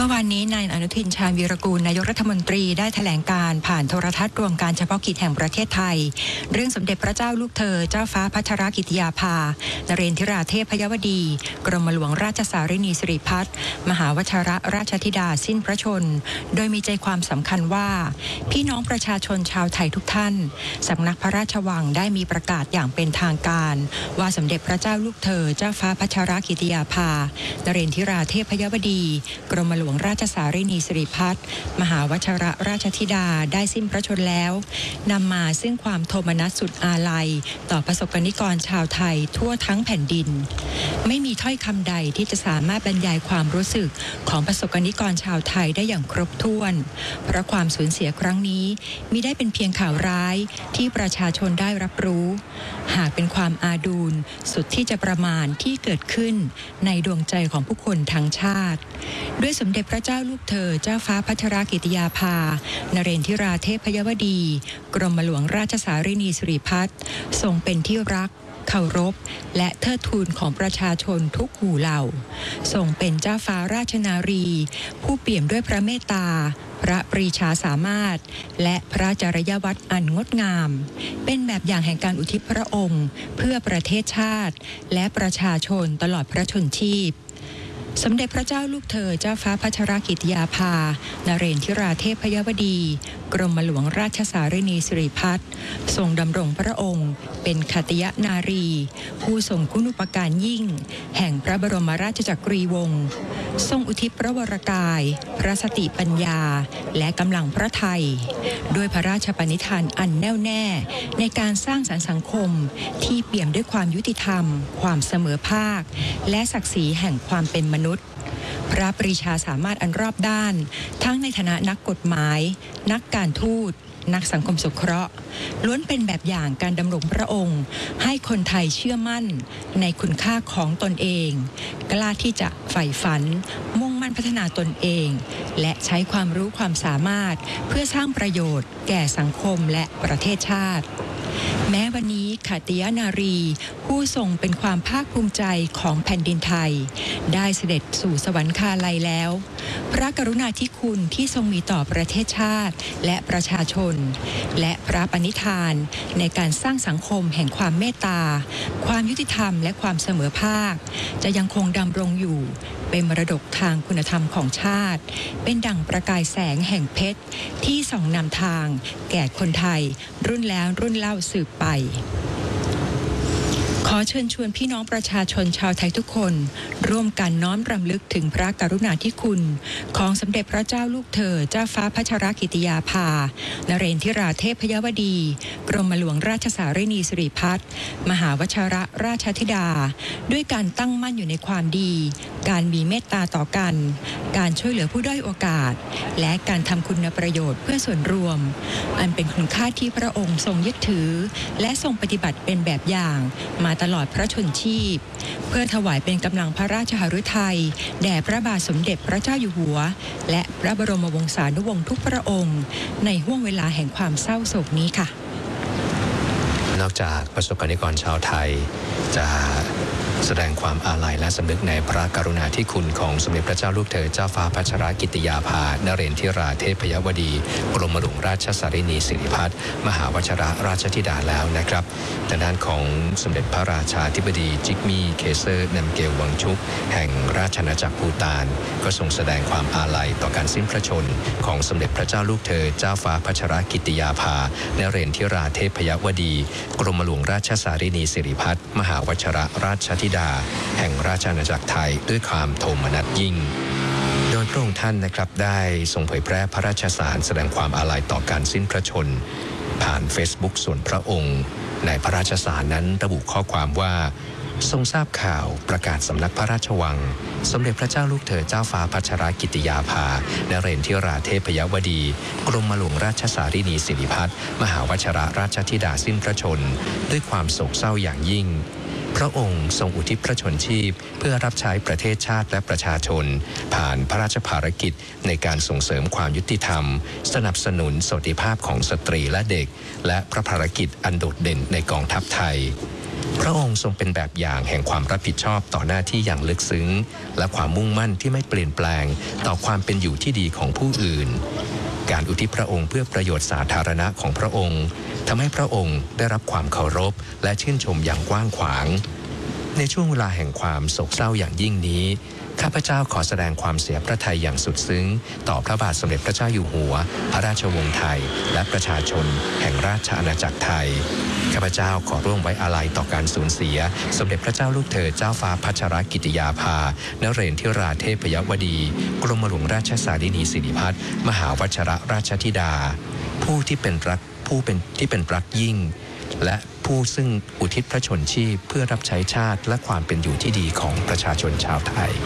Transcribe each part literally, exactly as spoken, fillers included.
มื่อวานนี้นายอนุทินชาญวีรกูลนายกรัฐมนตรีได้แถลงการผ่านโทรทัศน์รวมการเฉพาะกิจแห่งประเทศไทยเรื่องสมเด็จพระเจ้าลูกเธอเจ้าฟ้าพัชรกิติยาภานเรนทิราเทพยวดีกรมหลวงราชสารินีสิริพัฒน์มหาวชิรราชธิดาสิ้นพระชนม์โดยมีใจความสำคัญว่าพี่น้องประชาชนชาวไทยทุกท่านสำนักพระราชวังได้มีประกาศอย่างเป็นทางการว่าสมเด็จพระเจ้าลูกเธอเจ้าฟ้าพัชรกิติยาภานเรนทิราเทพยวดีกรมหลวงราชสารินีสิริพัฒน์มหาวชิรราชธิดาได้สิ้นพระชนม์แล้วนำมาซึ่งความโทมนัสสุดอาลัยต่อประสบกนิกรชาวไทยทั่วทั้งแผ่นดินไม่มีถ้อยคำใดที่จะสามารถบรรยายความรู้สึกของประสบกนิกรชาวไทยได้อย่างครบถ้วนเพราะความสูญเสียครั้งนี้มิได้เป็นเพียงข่าวร้ายที่ประชาชนได้รับรู้หากเป็นความอาดูลสุดที่จะประมาณที่เกิดขึ้นในดวงใจของผู้คนทั้งชาติด้วยสมเด็จพระเจ้าลูกเธอเจ้าฟ้าพัชรกิติยาภานเรนทิราเทพยวดีกรมหลวงราชสารินีสิริพัฒน์ทรงเป็นที่รักเคารพและเทิดทูนของประชาชนทุกหมู่เหล่าทรงเป็นเจ้าฟ้าราชนารีผู้เปี่ยมด้วยพระเมตตาพระปรีชาสามารถและพระจริยวัตรอันงดงามเป็นแบบอย่างแห่งการอุทิศพระองค์เพื่อประเทศชาติและประชาชนตลอดพระชนชีพสมเด็จพระเจ้าลูกเธอเจ้าฟ้าพัชรกิติยาภานเรนทิราเทพยวดีกรมหลวงราชสารินีสิริพัฒน์ทรงดำรงพระองค์เป็นขติยนารีผู้ทรงคุณูปการยิ่งแห่งพระบรมราชจักรีวงศ์ทรงอุทิศพระวรกายพระสติปัญญาและกำลังพระทัยด้วยพระราชปณิธานอันแน่วแน่ในการสร้างสรรค์สังคมที่เปี่ยมด้วยความยุติธรรมความเสมอภาคและศักดิ์ศรีแห่งความเป็นมนุษย์พระปรีชาสามารถอันรอบด้านทั้งในฐานะนักกฎหมายนักการทูตนักสังคมสงเคราะห์ล้วนเป็นแบบอย่างการดำรงพระองค์ให้คนไทยเชื่อมั่นในคุณค่าของตนเองกล้าที่จะใฝ่ฝันมุ่งมั่นพัฒนาตนเองและใช้ความรู้ความสามารถเพื่อสร้างประโยชน์แก่สังคมและประเทศชาติแม้วันนี้ขติยนารีผู้ทรงเป็นความภาคภูมิใจของแผ่นดินไทยได้เสด็จสู่สวรรคาลัยแล้วพระกรุณาธิคุณที่ทรงมีต่อประเทศชาติและประชาชนและพระปณิธานในการสร้างสังคมแห่งความเมตตาความยุติธรรมและความเสมอภาคจะยังคงดำรงอยู่เป็นมรดกทางคุณธรรมของชาติเป็นดั่งประกายแสงแห่งเพชรที่ส่องนำทางแก่คนไทยรุ่นแล้วรุ่นเล่าสืบไปขอเชิญชวนพี่น้องประชาชนชาวไทยทุกคนร่วมกันน้อมรำลึกถึงพระกรุณาธิคุณของสมเด็จพระเจ้าลูกเธอเจ้าฟ้าพัชรกิติยาภานเรนทิราเทพยวดีกรมหลวงราชสารินีสิริพัฒน์มหาวชิรราชธิดาด้วยการตั้งมั่นอยู่ในความดีการมีเมตตาต่อกันการช่วยเหลือผู้ด้อยโอกาสและการทำคุณประโยชน์เพื่อส่วนรวมอันเป็นคุณค่าที่พระองค์ทรงยึดถือและทรงปฏิบัติเป็นแบบอย่างมาตลอดพระชนชีพเพื่อถวายเป็นกำลังพระราชหฤทัยแด่พระบาทสมเด็จพระเจ้าอยู่หัวและพระบรมวงศานุวงศ์ทุกพระองค์ในห้วงเวลาแห่งความเศร้าโศกนี้ค่ะนอกจากประสบกนิกรชาวไทยจะแสดงความอาลัยและสำนึกในพระกรุณาธิคุณของสมเด็จพระเจ้าลูกเธอเจ้าฟ้าพัชรกิติยาภานเรนทิราเทพยวดีกรมหลวงราชสารินีสิริพัฒน์มหาวชิรราชธิดาแล้วนะครับแต่ด้านของสมเด็จพระราชาธิบดีจิกมี่เคเซอร์นัมเกลวังชุกแห่งราชอาณาจักรภูฏานก็ทรงแสดงความอาลัยต่อการสิ้นพระชนม์ของสมเด็จพระเจ้าลูกเธอเจ้าฟ้าพัชรกิติยาภานเรนทิราเทพยวดีกรมหลวงราชสารินีสิริพัฒน์มหาวชิรราชธิดาแห่งราชอาณาจักรไทยด้วยความโทมนัสยิ่งโดยพระองค์ท่านนะครับได้ทรงเผยแพร่พระราชสารแสดงความอาลัยต่อการสิ้นพระชนม์ผ่าน Facebook ส่วนพระองค์ในพระราชสารนั้นระบุข้อความว่าทรงทราบข่าวประกาศสำนักพระราชวังสมเด็จพระเจ้าลูกเธอเจ้าฟ้าพัชรกิติยาภานเรนทิราเทพยวดีกรมหลวงราชสารินีสิริพัฒน์มหาวชิรราชธิดาสิ้นพระชนม์ด้วยความโศกเศร้าอย่างยิ่งพระองค์ทรงอุทิศพระชนชีพเพื่อรับใช้ประเทศชาติและประชาชนผ่านพระราชภารกิจในการส่งเสริมความยุติธรรมสนับสนุนสวัสดิภาพของสตรีและเด็กและพระภารกิจอันโดดเด่นในกองทัพไทยพระองค์ทรงเป็นแบบอย่างแห่งความรับผิดชอบต่อหน้าที่อย่างลึกซึ้งและความมุ่งมั่นที่ไม่เปลี่ยนแปลงต่อความเป็นอยู่ที่ดีของผู้อื่นการอุทิศพระองค์เพื่อประโยชน์สาธารณะของพระองค์ทำให้พระองค์ได้รับความเคารพและชื่นชมอย่างกว้างขวางในช่วงเวลาแห่งความโศกเศร้าอย่างยิ่งนี้ข้าพเจ้าขอแสดงความเสียพระทัยอย่างสุดซึ้งต่อพระบาทสมเด็จพระเจ้าอยู่หัวพระราชวงศ์ไทยและประชาชนแห่งราชอาณาจักรไทยข้าพเจ้าขอร่วมไว้อาลัยต่อการสูญเสียสมเด็จพระเจ้าลูกเธอเจ้าฟ้าพัชรกิติยาภานเรนทิราเทพยวดีกรมหลวงราชสารินีสิริพัฒน์มหาวชิรราชธิดาผู้ที่เป็นรักผู้เป็นที่เป็นรักยิ่งและผู้ซึ่งอุทิศพระชนชีพเพื่อรับใช้ชาติและความเป็นอยู่ที่ดีของประชาชนชาวไทย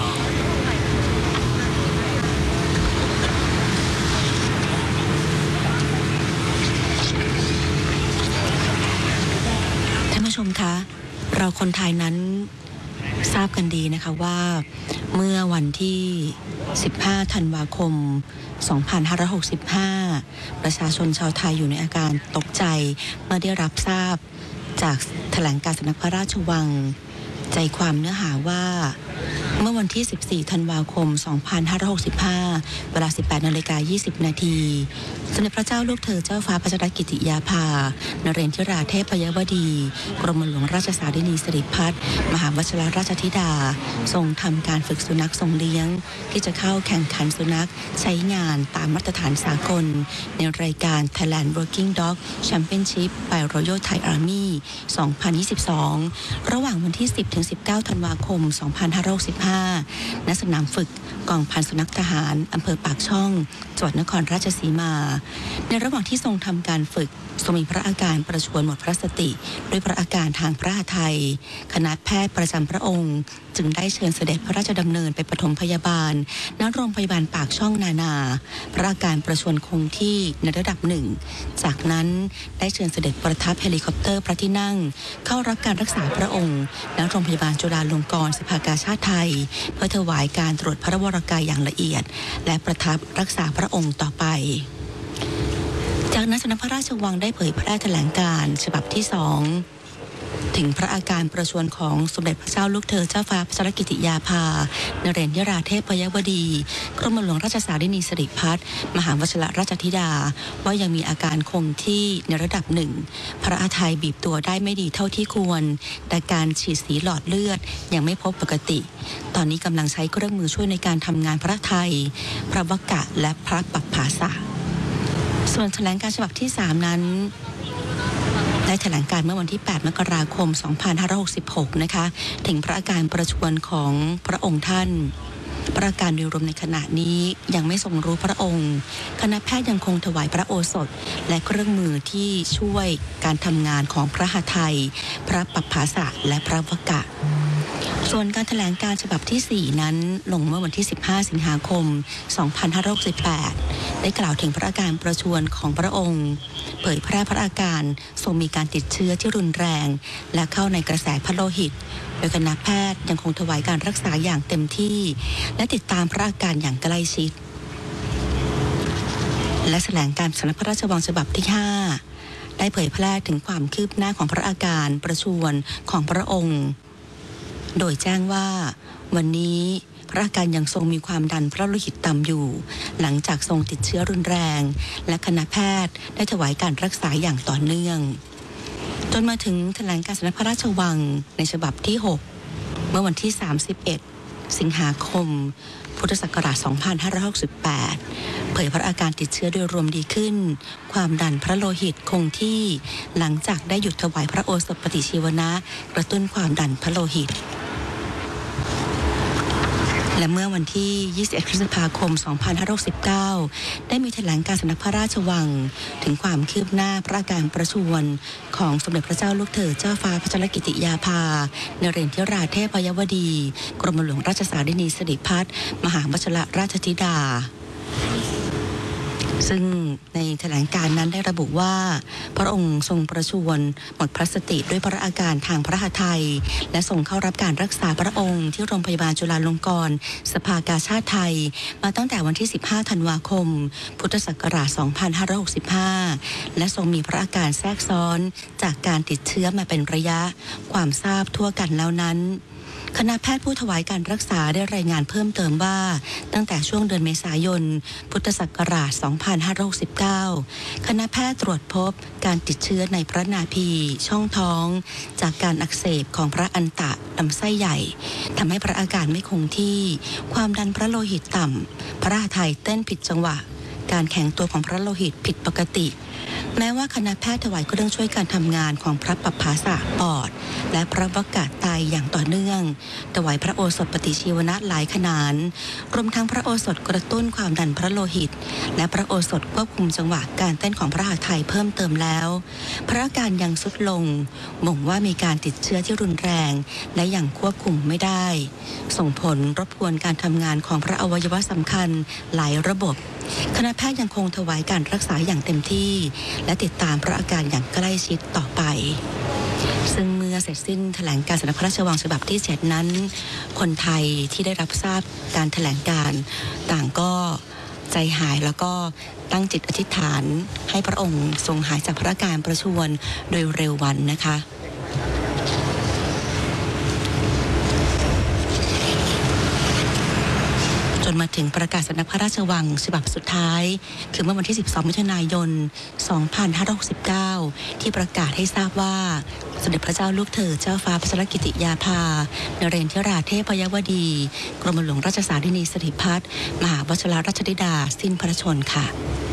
ท่านผู้ชมคะเราคนไทยนั้นทราบกันดีนะคะว่าเมื่อวันที่สิบห้าธันวาคมสองพันห้าร้อยหกสิบห้าประชาชนชาวไทยอยู่ในอาการตกใจเมื่อได้รับทราบจากแถลงการสำนักพระราชวังใจความเนื้อหาว่าเมื่อวันที่สิบสี่ธันวาคมสองพันห้าร้อยหกสิบห้าเวลา สิบแปดนาฬิกายี่สิบนาทีสมเด็จพระเจ้าลูกเธอเจ้าฟ้าพัชรกิติยาภานเรนทิราเทพยวดีกรมหลวงราชสารินีสิริพัฒน์มหาวชิรราชธิดาทรงทำการฝึกสุนัขทรงเลี้ยงที่จะเข้าแข่งขันสุนัขใช้งานตามมาตรฐานสากลในรายการ Thailand Working Dog Championship by Royal Thai Army สองพันยี่สิบสองระหว่างวันที่ สิบถึงสิบเก้า ธันวาคม สองพันห้าร้อยหกสิบห้า ณ สนามฝึกกองพันสุนัขทหารอำเภอปากช่องจังหวัดนครราชสีมาในระหว่างที่ทรงทำการฝึกทรงมีพระอาการประชวรหมดพระสติด้วยพระอาการทางพระหทัยคณะแพทย์ประจำพระองค์จึงได้เชิญเสด็จพระราชดำเนินไปปฐมพยาบาลณโรงพยาบาลปากช่องนานาพระอาการประชวรคงที่ในระดับหนึ่งจากนั้นได้เชิญเสด็จประทับเฮลิคอปเตอร์พระที่นั่งเข้ารับการรักษาพระองค์ณโรงพยาบาลจุฬาลงกรณ์สภากาชาดไทยเพื่อถวายการตรวจพระวรกายอย่างละเอียดและประทับรักษาพระองค์ต่อไปจากนั้นสำนักพระราชวังได้เผยแพร่แถลงการณ์ฉบับที่สองถึงพระอาการประชวรของสมเด็จพระเจ้าลูกเธอเจ้าฟ้าพัชรกิติยาภานเรนทิราเทพยวดีกรมหลวงราชสารินีสิริพัฒน์มหาวชิรราชธิดาว่ายังมีอาการคงที่ในระดับหนึ่งพระอาทัยบีบตัวได้ไม่ดีเท่าที่ควรแต่การฉีดสีหลอดเลือดยังไม่พบปกติตอนนี้กำลังใช้เครื่องมือช่วยในการทำงานพระทัยพระวกะและพระปัปภาสะส่วนแถลงการฉบับที่สามนั้นได้แถลงการเมื่อวันที่แปดมกราคมสองพันห้าร้อยหกสิบหกนะคะถึงพระอาการประชวรของพระองค์ท่านพระอาการโดยรวมในขณะนี้ยังไม่ทรงรู้พระองค์คณะแพทย์ยังคงถวายพระโอสถและเครื่องมือที่ช่วยการทำงานของพระหทัยพระปัปภาสะและพระวกะส่วนการแถลงการฉบับที่สี่นั้นลงเมื่อวันที่สิบห้าสิงหาคมสองพันห้าร้อยหกสิบแปดได้กล่าวถึงพระอาการประชวรของพระองค์เผยแพร่พระอาการทรงมีการติดเชื้อที่รุนแรงและเข้าในกระแสพระโลหิตโดยคณะแพทย์ยังคงถวายการรักษาอย่างเต็มที่และติดตามพระอาการอย่างใกล้ชิดและแถลงการสำนักพระราชวังฉบับที่ห้าได้เผยแพร่ถึงความคืบหน้าของพระอาการประชวรของพระองค์โดยแจ้งว่าวันนี้พระอาการยังทรงมีความดันพระโลหิตต่ำอยู่หลังจากทรงติดเชื้อรุนแรงและคณะแพทย์ได้ถวายการรักษาอย่างต่อเนื่องจนมาถึงแถลงการสำนักพระราชวังในฉบับที่หกเมื่อวันที่สามสิบเอ็ดสิงหาคมพุทธศักราชสองพันห้าร้อยหกสิบแปดเผยพระอาการติดเชื้อโดยรวมดีขึ้นความดันพระโลหิตคงที่หลังจากได้หยุดถวายพระโอสถปฏิชีวนะกระตุ้นความดันพระโลหิตและเมื่อวันที่ยี่สิบเอ็ดพฤษภาคมสองพันห้าร้อยสิบเก้าได้มีแถลงการสำนักพระราชวังถึงความคืบหน้าพระอาการประชวรของสมเด็จพระเจ้าลูกเธอเจ้าฟ้าพัชรกิติยาภานเรนทิราเทพยวดีกรมหลวงราชสารินีสิริพัฒน์มหาวชิรราชธิดาซึ่งในแถลงการนั้นได้ระบุว่าพระองค์ทรงประชวรหมดพระสติด้วยพระอาการทางพระหทัยและทรงเข้ารับการรักษาพระองค์ที่โรงพยาบาลจุฬาลงกรณ์สภากาชาดไทยมาตั้งแต่วันที่สิบห้าธันวาคมพุทธศักราชสองพันห้าร้อยหกสิบห้าและทรงมีพระอาการแทรกซ้อนจากการติดเชื้อมาเป็นระยะความทราบทั่วกันแล้วนั้นคณะแพทย์ผู้ถวายการรักษาได้รายงานเพิ่มเติมว่าตั้งแต่ช่วงเดือนเมษายนพุทธศักราชสองพันห้าร้อยหกสิบเก้าคณะแพทย์ตรวจพบการติดเชื้อในพระนาภีช่องท้องจากการอักเสบของพระอันตะลำไส้ใหญ่ทำให้พระอาการไม่คงที่ความดันพระโลหิตต่ำพระหทัยเต้นผิดจังหวะการแข็งตัวของพระโลหิตผิดปกติแม้ว่าคณะแพทย์ถวายเครื่องช่วยการทำงานของพระปัปภาสะปอดและพระวกาศไตอย่างต่อเนื่องถวายพระโอสถปฏิชีวนะหลายขนานรวมทั้งพระโอสถกระตุ้นความดันพระโลหิตและพระโอสถควบคุมจังหวะการเต้นของพระหทัยเพิ่มเติมแล้วพระอาการยังทรุดลงบ่งว่ามีการติดเชื้อที่รุนแรงและยังควบคุมไม่ได้ส่งผลรบกวนการทำงานของพระอวัยวะสำคัญหลายระบบคณะแพทย์ยังคงถวายการรักษาอย่างเต็มที่และติดตามพระอาการอย่างใกล้ชิดต่อไปซึ่งเมื่อเสร็จสิ้นแถลงการสำนักพระราชวังฉบับที่เจ็ดนั้นคนไทยที่ได้รับทราบการแถลงการต่างก็ใจหายแล้วก็ตั้งจิตอธิษฐานให้พระองค์ทรงหายจากพระอาการประชวรโดยเร็ววันนะคะจนมาถึงประกาศสำนักพระราชวังฉบับสุดท้ายคือเมื่อวันที่สิบสองมิถุนายนสองพันห้าร้อยหกสิบเก้าที่ประกาศให้ทราบว่าสมเด็จพระเจ้าลูกเธอเจ้าฟ้าพัชรกิติยาภานเรนทิราเทพยวดีกรมหลวงราชสารินีสิริพัฒน์มหาวชิรราชธิดาสิ้นพระชนม์ค่ะ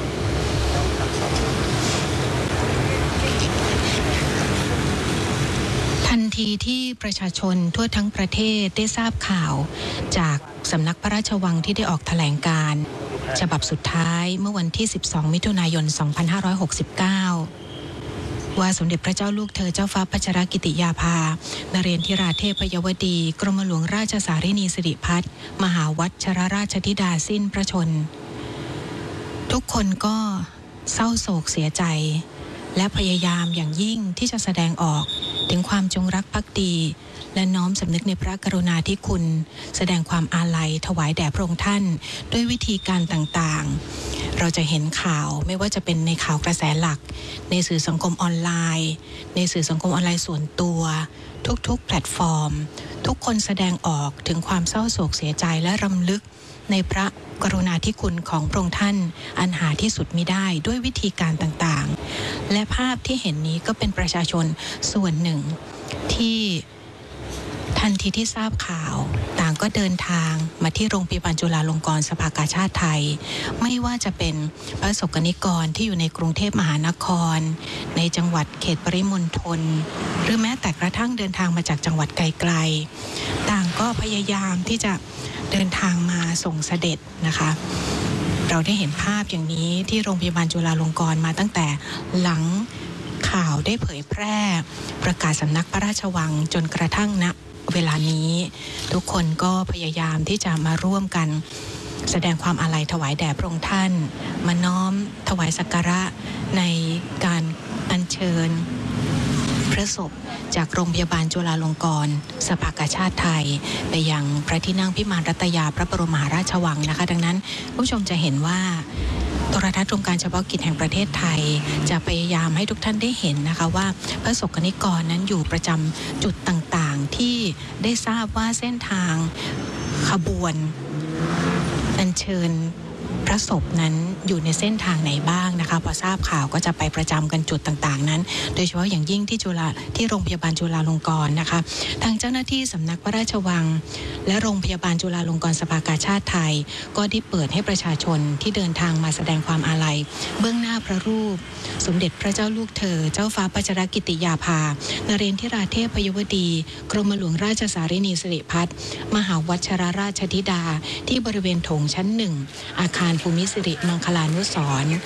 ทันทีที่ประชาชนทั่วทั้งประเทศได้ทราบข่าวจากสำนักพระราชวังที่ได้ออกแถลงการฉบับสุดท้ายเมื่อวันที่สิบสองมิถุนายนสองพันห้าร้อยหกสิบเก้าว่าสมเด็จพระเจ้าลูกเธอเจ้าฟ้าพัชรกิติยาภานเรนทิราเทพยวดีกรมหลวงราชสารินีสิริพัฒน์มหาวัชรราชธิดาสิ้นพระชนม์ทุกคนก็เศร้าโศกเสียใจและพยายามอย่างยิ่งที่จะแสดงออกถึงความจงรักภักดีและน้อมสำนึกในพระกรุณาธิคุณแสดงความอาลัยถวายแด่พระองค์ท่านด้วยวิธีการต่างๆเราจะเห็นข่าวไม่ว่าจะเป็นในข่าวกระแสหลักในสื่อสังคมออนไลน์ในสื่อสังคมออนไลน์ส่วนตัวทุกๆแพลตฟอร์มทุกคนแสดงออกถึงความเศร้าโศกเสียใจและรำลึกในพระกรุณาธิคุณของพระองค์ท่านอันหาที่สุดมิได้ด้วยวิธีการต่างๆและภาพที่เห็นนี้ก็เป็นประชาชนส่วนหนึ่งที่ทันทีที่ทราบข่าวต่างก็เดินทางมาที่โรงพยาบาลจุฬาลงกรณ์สภากาชาดไทยไม่ว่าจะเป็นพระสงฆ์นิกรที่อยู่ในกรุงเทพมหานครในจังหวัดเขตปริมณฑลหรือแม้แต่กระทั่งเดินทางมาจากจังหวัดไกลๆต่างก็พยายามที่จะเดินทางมาส่งเสด็จนะคะเราได้เห็นภาพอย่างนี้ที่โรงพยาบาลจุฬาลงกรณ์มาตั้งแต่หลังข่าวได้เผยแพร่ประกาศสำนักพระราชวังจนกระทั่งณเวลานี้ทุกคนก็พยายามที่จะมาร่วมกันแสดงความอาลัยถวายแด่พระองค์ท่านมาน้อมถวายสักการะในการอัญเชิญพระศพจากโรงพยาบาลจุฬาลงกรณ์สภากาชาดไทยไปยังพระที่นั่งพิมานรัตยาพระบรมมหาราชวังนะคะดังนั้นผู้ชมจะเห็นว่าโทรทัศน์องค์การเฉพาะกิจแห่งประเทศไทยจะพยายามให้ทุกท่านได้เห็นนะคะว่าพระสงฆ์นิกรนั้นอยู่ประจำจุดต่างๆที่ได้ทราบว่าเส้นทางขบวนอัญเชิญพระศพนั้นอยู่ในเส้นทางไหนบ้างนะคะพอทราบข่าวก็จะไปประจำกันจุดต่างๆนั้นโดยเฉพาะอย่างยิ่งที่จุฬาที่โรงพยาบาลจุฬาลงกรณ์นะคะทางเจ้าหน้าที่สำนักพระราชวังและโรงพยาบาลจุฬาลงกรณ์สภากาชาดไทยก็ได้เปิดให้ประชาชนที่เดินทางมาแสดงความอาลัยเบื้องหน้าพระรูปสมเด็จพระเจ้าลูกเธอเจ้าฟ้าพัชรกิติยาภานเรนทิราเทพยวดีกรมหลวงราชสารินีสิริพัฒน์มหาวัชรราชธิดาที่บริเวณโถงชั้นหนึ่งอาคารภูมิสิริมังคลานุสรณ์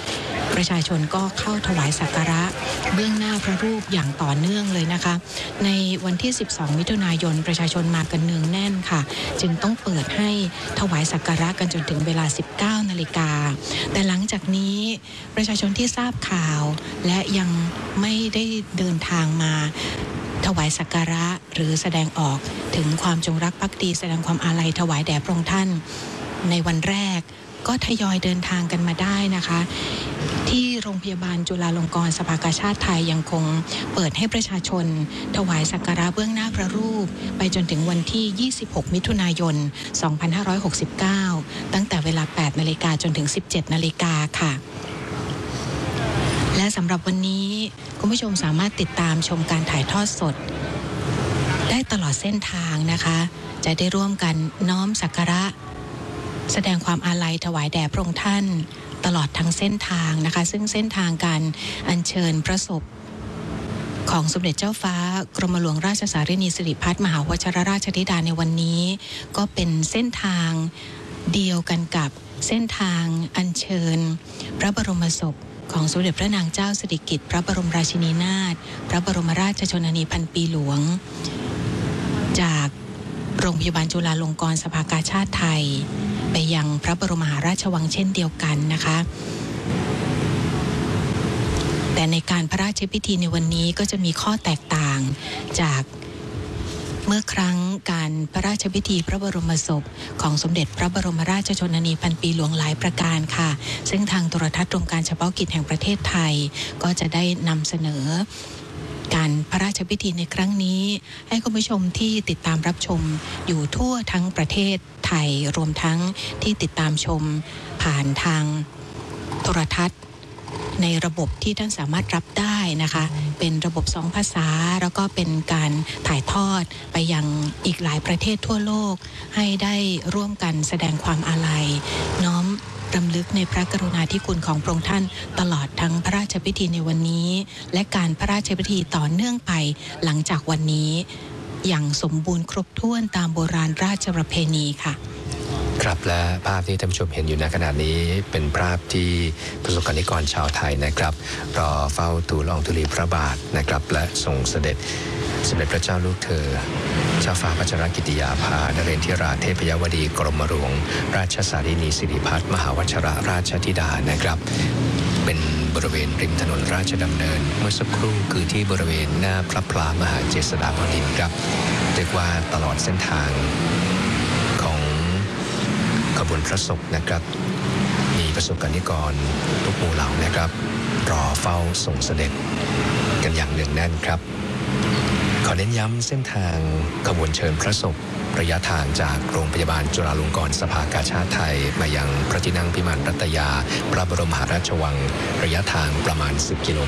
ประชาชนก็เข้าถวายสักการะเบื้องหน้าพระรูปอย่างต่อเนื่องเลยนะคะในวันที่สิบสองมิถุนายนประชาชนมากันเนืองแน่นค่ะจึงต้องเปิดให้ถวายสักการะกันจนถึงเวลาสิบเก้านาฬิกาแต่หลังจากนี้ประชาชนที่ทราบข่าวและยังไม่ได้เดินทางมาถวายสักการะหรือแสดงออกถึงความจงรักภักดีแสดงความอาลัยถวายแด่พระองค์ท่านในวันแรกก็ทยอยเดินทางกันมาได้นะคะที่โรงพยาบาลจุฬาลงกรณ์สภากาชาดไทยยังคงเปิดให้ประชาชนถวายสักการะเบื้องหน้าพระรูปไปจนถึงวันที่ยี่สิบหกมิถุนายนสองพันห้าร้อยหกสิบเก้าตั้งแต่เวลาแปดนาฬิกาจนถึงสิบเจ็ดนาฬิกาค่ะและสำหรับวันนี้คุณผู้ชมสามารถติดตามชมการถ่ายทอดสดได้ตลอดเส้นทางนะคะจะได้ร่วมกันน้อมสักการะแสดงความอาลัยถวายแด่พระองค์ท่านตลอดทั้งเส้นทางนะคะซึ่งเส้นทางการอัญเชิญพระศพของสมเด็จเจ้าฟ้ากรมหลวงราชสารินีสิริพัฒน์มหาวชิรราชธิดาในวันนี้ก็เป็นเส้นทางเดียวกันกับเส้นทางอัญเชิญพระบรมศพของสมเด็จพระนางเจ้าสิริกิติ์พระบรมราชินีนาถพระบรมราชชนนีพันปีหลวงจากโรงพยาบาลจุฬาลงกรณ์สภากาชาดไทยไปยังพระบรมมหาราชวังเช่นเดียวกันนะคะแต่ในการพระราชพิธีในวันนี้ก็จะมีข้อแตกต่างจากเมื่อครั้งการพระราชพิธีพระบรมศพของสมเด็จพระบรมราชชนนีพันปีหลวงหลายประการค่ะซึ่งทางโทรทัศน์รวมการเฉพาะกิจแห่งประเทศไทยก็จะได้นำเสนอการพระราชพิธีในครั้งนี้ให้คุณผู้ชมที่ติดตามรับชมอยู่ทั่วทั้งประเทศไทยรวมทั้งที่ติดตามชมผ่านทางโทรทัศน์ในระบบที่ท่านสามารถรับได้นะคะเป็นระบบสองภาษาแล้วก็เป็นการถ่ายทอดไปยังอีกหลายประเทศทั่วโลกให้ได้ร่วมกันแสดงความอาลัยน้อมรำลึกในพระกรุณาธิคุณของพระองค์ท่านตลอดทั้งพระราชพิธีในวันนี้และการพระราชพิธีต่อเนื่องไปหลังจากวันนี้อย่างสมบูรณ์ครบถ้วนตามโบราณราชประเพณีค่ะครับและภาพที่ท่านผู้ชมเห็นอยู่ในขณะนี้เป็นภาพที่ประสบกนิกรชาวไทยนะครับรอเฝ้าทูลละอองธุลีพระบาทนะครับและทรงเสด็จสมเด็จพระเจ้าลูกเธอเจ้าฟ้าพัชรกิติยาภานเรนทิราเทพยวดีกรมหลวงราชสารินีสิริพัฒน์มหาวชิรราชธิดานะครับเป็นบริเวณริมถนนราชดำเนินเมื่อสักครู่คือที่บริเวณหน้าพระพลามหาเจษฎาบดินทร์ครับเรียกว่าตลอดเส้นทางของขบวนพระศพนะครับมีประสบกนิกรทุกหมู่เหล่านะครับรอเฝ้าส่งเสด็จกันอย่างเนืองแน่นครับขอเน้นย้ำเส้นทางขบวนเชิญพระศพระยะทางจากโรงพยาบาลจุฬาลงกรณ์สภากาชาดไทยมายังพระที่นั่งพิมานรัตยาพระบรมมหาราชวังระยะทางประมาณสิบกิโล